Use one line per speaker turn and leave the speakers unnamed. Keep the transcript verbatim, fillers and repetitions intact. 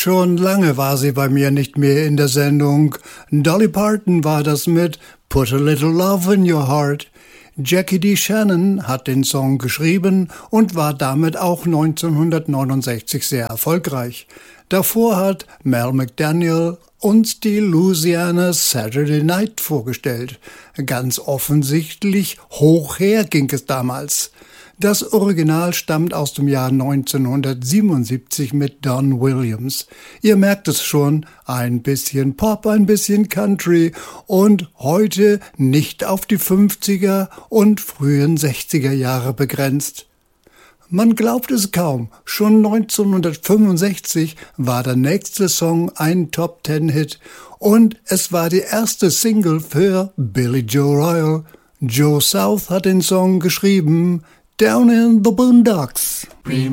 Schon lange war sie bei mir nicht mehr in der Sendung. Dolly Parton war das mit Put a Little Love in Your Heart. Jackie D. Shannon hat den Song geschrieben und war damit auch neunzehnhundertneunundsechzig sehr erfolgreich. Davor hat Mel McDaniel uns die Louisiana Saturday Night vorgestellt. Ganz offensichtlich hoch her ging es damals. Das Original stammt aus dem Jahr neunzehnhundertsiebenundsiebzig mit Don Williams. Ihr merkt es schon, ein bisschen Pop, ein bisschen Country und heute nicht auf die fünfziger und frühen sechziger Jahre begrenzt. Man glaubt es kaum, schon neunzehnhundertfünfundsechzig war der nächste Song ein Top-Ten-Hit und es war die erste Single für Billy Joe Royal. Joe South hat den Song geschrieben, Down in the Boondocks.
Remember